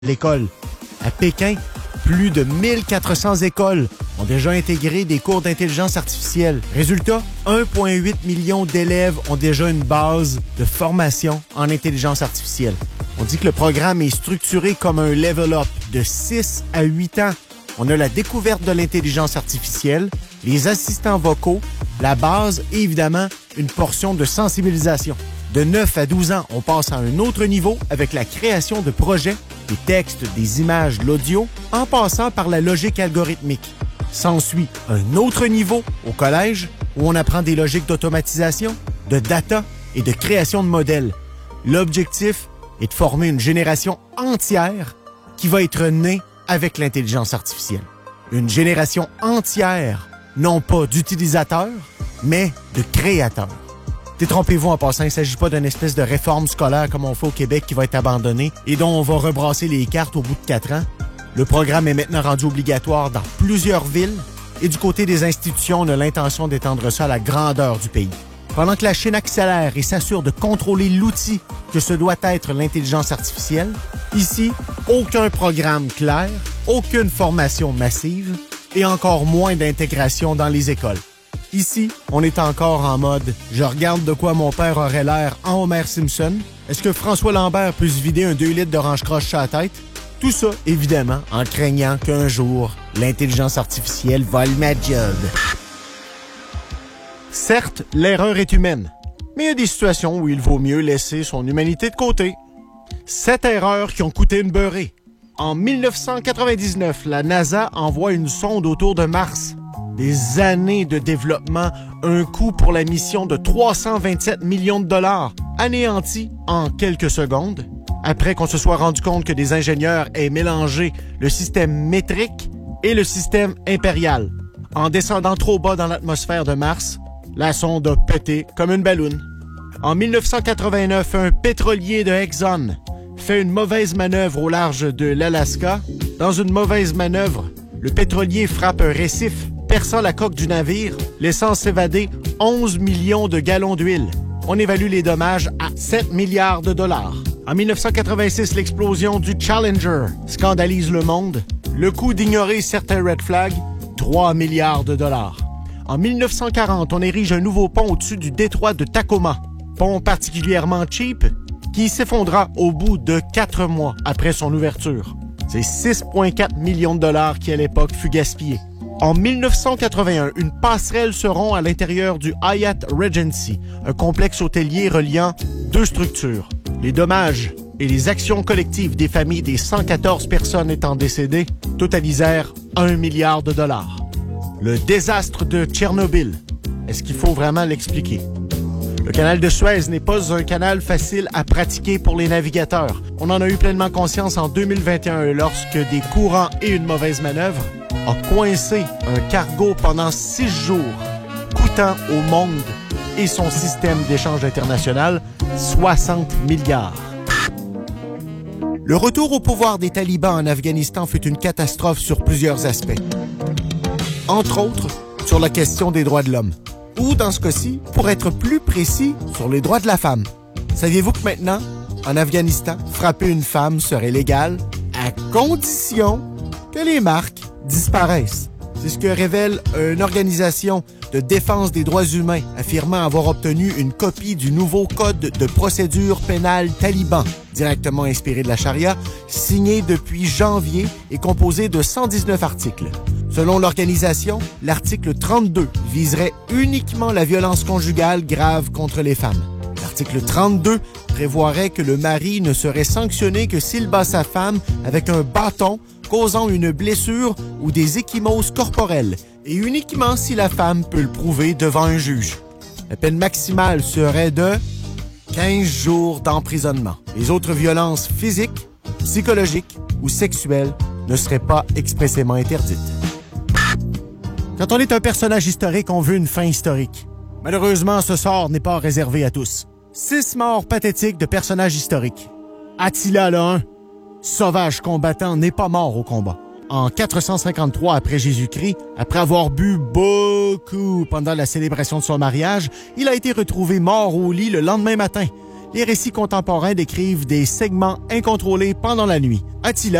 l'école. À Pékin, plus de 1400 écoles ont déjà intégré des cours d'intelligence artificielle. Résultat, 1,8 million d'élèves ont déjà une base de formation en intelligence artificielle. On dit que le programme est structuré comme un level up de 6 à 8 ans. On a la découverte de l'intelligence artificielle, les assistants vocaux, la base et évidemment une portion de sensibilisation. De 9 à 12 ans, on passe à un autre niveau avec la création de projets, des textes, des images, de l'audio, en passant par la logique algorithmique. S'ensuit un autre niveau au collège où on apprend des logiques d'automatisation, de data et de création de modèles. L'objectif est de former une génération entière qui va être née avec l'intelligence artificielle. Une génération entière, non pas d'utilisateurs, mais de créateurs. Détrompez-vous en passant, il ne s'agit pas d'une espèce de réforme scolaire comme on fait au Québec qui va être abandonnée et dont on va rebrasser les cartes au bout de 4 ans. Le programme est maintenant rendu obligatoire dans plusieurs villes et du côté des institutions, on a l'intention d'étendre ça à la grandeur du pays. Pendant que la Chine accélère et s'assure de contrôler l'outil que ce doit être l'intelligence artificielle, ici, aucun programme clair, aucune formation massive et encore moins d'intégration dans les écoles. Ici, on est encore en mode « Je regarde de quoi mon père aurait l'air en Homer Simpson. Est-ce que François Lambert peut se vider un 2 litres d'orange croche sur la tête? » Tout ça, évidemment, en craignant qu'un jour, l'intelligence artificielle vole ma job. Certes, l'erreur est humaine, mais il y a des situations où il vaut mieux laisser son humanité de côté. 7 erreurs qui ont coûté une beurrée. En 1999, la NASA envoie une sonde autour de Mars. Des années de développement, un coût pour la mission de 327 millions de dollars, anéanti en quelques secondes, après qu'on se soit rendu compte que des ingénieurs aient mélangé le système métrique et le système impérial. En descendant trop bas dans l'atmosphère de Mars, la sonde a pété comme une balloune. En 1989, un pétrolier de Exxon fait une mauvaise manœuvre au large de l'Alaska. Dans une mauvaise manœuvre, le pétrolier frappe un récif, perçant la coque du navire, laissant s'évader 11 millions de gallons d'huile. On évalue les dommages à 7 milliards de dollars. En 1986, l'explosion du Challenger scandalise le monde. Le coût d'ignorer certains red flags, 3 milliards de dollars. En 1940, on érige un nouveau pont au-dessus du détroit de Tacoma. Pont particulièrement cheap qui s'effondra au bout de 4 mois après son ouverture. C'est 6,4 millions de dollars qui, à l'époque, fut gaspillé. En 1981, une passerelle se rompt à l'intérieur du Hyatt Regency, un complexe hôtelier reliant 2 structures. Les dommages et les actions collectives des familles des 114 personnes étant décédées totalisèrent 1 milliard de dollars. Le désastre de Tchernobyl, est-ce qu'il faut vraiment l'expliquer? Le canal de Suez n'est pas un canal facile à pratiquer pour les navigateurs. On en a eu pleinement conscience en 2021 lorsque des courants et une mauvaise manœuvre a coincé un cargo pendant 6 jours, coûtant au monde et son système d'échange international 60 milliards. Le retour au pouvoir des talibans en Afghanistan fut une catastrophe sur plusieurs aspects. Entre autres, sur la question des droits de l'homme. Ou, dans ce cas-ci, pour être plus précis, sur les droits de la femme. Saviez-vous que maintenant, en Afghanistan, frapper une femme serait légal à condition que les marques disparaissent? C'est ce que révèle une organisation de défense des droits humains affirmant avoir obtenu une copie du nouveau code de procédure pénale taliban, directement inspiré de la charia, signé depuis janvier et composé de 119 articles. Selon l'organisation, l'article 32 viserait uniquement la violence conjugale grave contre les femmes. L'article 32 prévoirait que le mari ne serait sanctionné que s'il bat sa femme avec un bâton causant une blessure ou des ecchymoses corporelles, et uniquement si la femme peut le prouver devant un juge. La peine maximale serait de 15 jours d'emprisonnement. Les autres violences physiques, psychologiques ou sexuelles ne seraient pas expressément interdites. Quand on est un personnage historique, on veut une fin historique. Malheureusement, ce sort n'est pas réservé à tous. 6 morts pathétiques de personnages historiques. Attila le 1, sauvage combattant, n'est pas mort au combat. En 453 après Jésus-Christ, après avoir bu beaucoup pendant la célébration de son mariage, il a été retrouvé mort au lit le lendemain matin. Les récits contemporains décrivent des segments incontrôlés pendant la nuit. Attila